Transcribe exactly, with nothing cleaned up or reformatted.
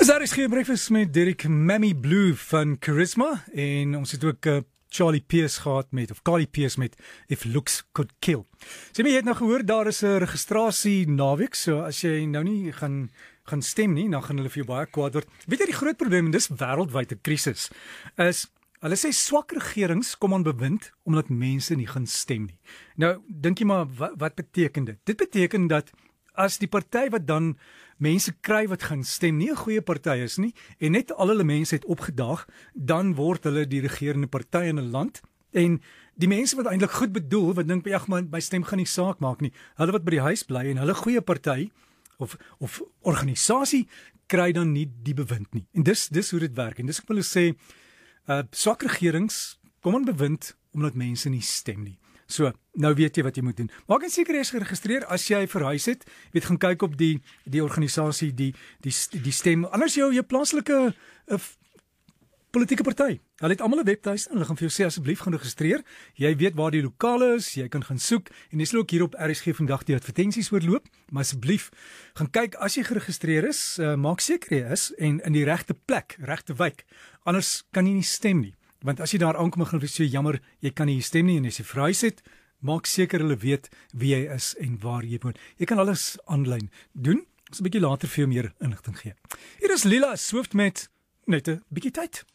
Is daar is geen breakfast met Derek Mammy Blue van Charisma en ons het ook uh, Charlie Pierce gehad met, of Carly Pierce met If Looks Could Kill. Sê my, jy het nou gehoor, daar is 'n registrasie naweek, so as jy nou nie gaan, gaan stem nie, dan gaan hulle vir jou baie kwaad word. Weet jy die groot probleem, en dis wêreldwyd 'n krisis, is, hulle sê swak regerings kom aan bewind, omdat mense nie gaan stem nie. Nou, dink jy maar, wat, wat beteken dit? Dit beteken dat, as die party wat dan mense kry wat gaan stem nie 'n goeie party is nie, en net al hulle mense het opgedaag, dan word hulle die regerende party in 'n land, en die mense wat eintlik goed bedoel, wat dink, ag man, my stem gaan nie saak maak nie, hulle wat by die huis bly, en hulle goeie party, of, of organisasie, kry dan nie die bewind nie. En dis, dis hoe dit werk, en dis ek wil sê, uh, swak regerings kom aan bewind, omdat mense nie stem nie. So, nou weet jy wat jy moet doen. Maak net seker jy is geregistreer as jy verhuis het. Weet, gaan kyk op die die organisasie, die die die stem. Anders jou jou plaaslike uh, politieke party. Hulle het almal 'n webtuiste en hulle gaan vir jou sê asseblief gaan registreer. Jy weet waar die lokale is, jy kan gaan soek en jy sal ook hier op R S G vandag die advertensies oorloop, maar asseblief gaan kyk as jy geregistreer is, uh, maak seker jy is en in die regte plek, regte wijk. Anders kan jy nie stem nie. Want as jy daar aankom en gaan sê, jammer, jy kan nie stem nie, en as jy verhuis het, maak seker hulle weet wie jy is en waar jy woon. Jy kan alles aanlyn doen, ons 'n bietjie later vir jou meer inligting gee. Hier is Lila Swift met net 'n bietjie tyd.